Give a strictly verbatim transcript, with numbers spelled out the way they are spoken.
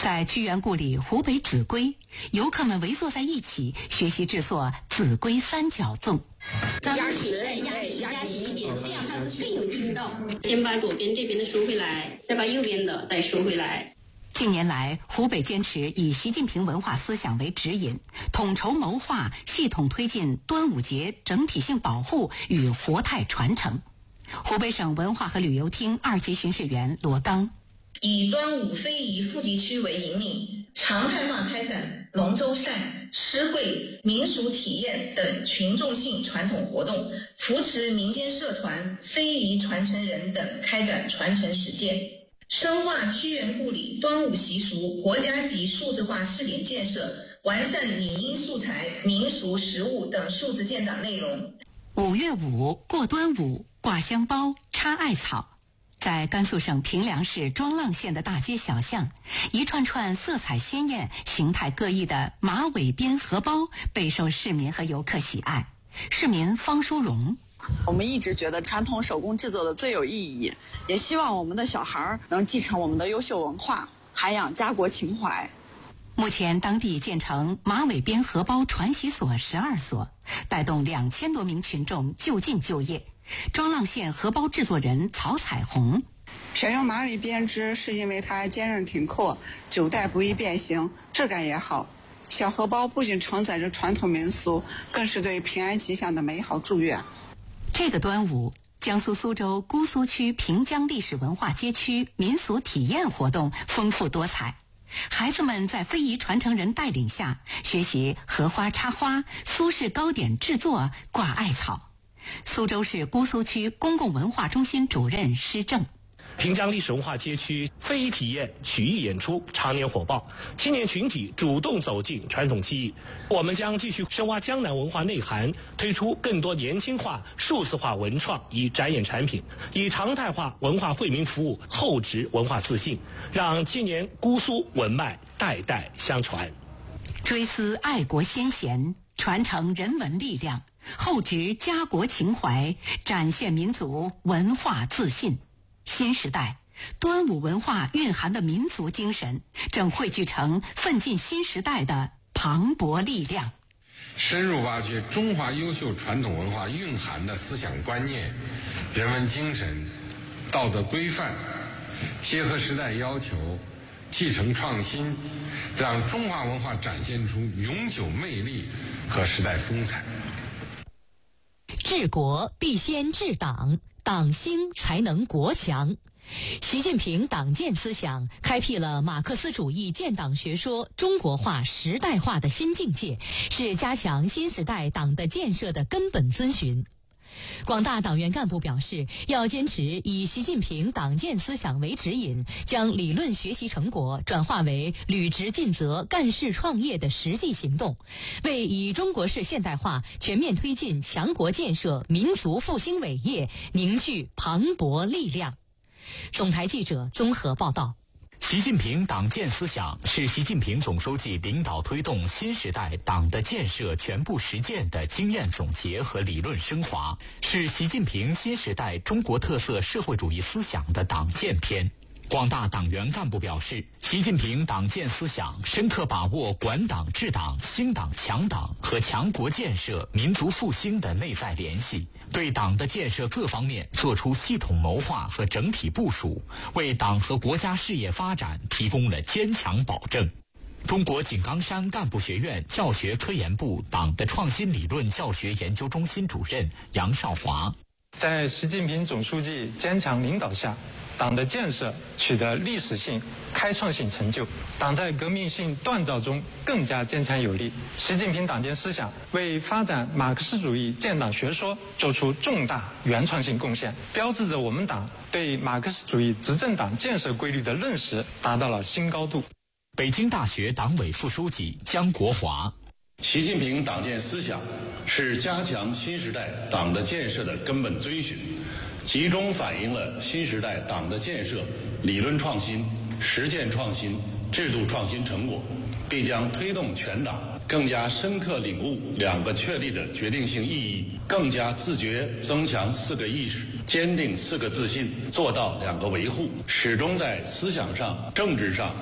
在屈原故里湖北秭归，游客们围坐在一起学习制作秭归三角粽。 压实，压实，压紧一点，这样它是更有劲道。先把左边这边的收回来，再把右边的再收回来。 近年来，湖北坚持以习近平文化思想为指引，统筹谋划，系统推进端午节整体性保护与活态传承。湖北省文化和旅游厅二级巡视员罗刚。 以端午非遗富集区为引领，常态化开展龙舟赛、诗会、民俗体验等群众性传统活动，扶持民间社团、非遗传承人等开展传承实践，深化屈原故里端午习俗国家级数字化试点建设，完善影音素材、民俗食物等数字建档内容。 五月五过端午，挂香包、插艾草。在甘肃省平凉市庄浪县的大街小巷，一串串色彩鲜艳、形态各异的马尾编荷包备受市民和游客喜爱。市民方淑荣： 我们一直觉得传统手工制作的最有意义，也希望我们的小孩能继承我们的优秀文化，涵养家国情怀。 目前，当地建成马尾编荷包传习所十二所，带动两千多名群众就近就业。庄浪县荷包制作人曹彩虹： 选用马尾编织是因为它坚韧挺阔，久戴不易变形，质感也好。小荷包不仅承载着传统民俗，更是对平安吉祥的美好祝愿。 这个端午，江苏苏州姑苏区平江历史文化街区民俗体验活动丰富多彩。孩子们在非遗传承人带领下，学习荷花插花、苏式糕点制作、挂艾草。苏州市姑苏区公共文化中心主任施正： 平江历史文化街区非遗体验曲艺演出常年火爆，青年群体主动走进传统技艺。我们将继续深挖江南文化内涵，推出更多年轻化、数字化文创与展演产品，以常态化文化惠民服务厚植文化自信，让青年姑苏文脉代代相传。 追思爱国先贤，传承人文力量，厚植家国情怀，展现民族文化自信。新时代，端午文化蕴含的民族精神正汇聚成奋进新时代的磅礴力量。 深入挖掘中华优秀传统文化蕴含的思想观念、人文精神、道德规范，结合时代要求，继承创新，让中华文化展现出永久魅力和时代风采。 治国必先治党，党兴才能国强。习近平党建思想开辟了马克思主义建党学说中国化时代化的新境界，是加强新时代党的建设的根本遵循。广大党员干部表示，要坚持以习近平党建思想为指引，将理论学习成果转化为履职尽责、干事创业的实际行动，为以中国式现代化全面推进强国建设、民族复兴伟业凝聚磅礴力量。总台记者综合报道。 习近平党建思想是习近平总书记领导推动新时代党的建设全部实践的经验总结和理论升华，是习近平新时代中国特色社会主义思想的党建篇。广大党员干部表示，习近平党建思想深刻把握管党治党、兴党强党和强国建设、民族复兴的内在联系，对党的建设各方面作出系统谋划和整体部署，为党和国家事业发展提供了坚强保证。中国井冈山干部学院教学科研部党的创新理论教学研究中心主任杨少华： 在习近平总书记坚强领导下，党的建设取得历史性、开创性成就，党在革命性锻造中更加坚强有力。习近平党建思想为发展马克思主义建党学说做出重大原创性贡献，标志着我们党对马克思主义执政党建设规律的认识达到了新高度。 北京大学党委副书记姜国华： 习近平党建思想是加强新时代党的建设的根本遵循，集中反映了新时代党的建设理论创新、实践创新、制度创新成果，必将推动全党更加深刻领悟两个确立的决定性意义，更加自觉增强四个意识，坚定四个自信，做到两个维护，始终在思想上、政治上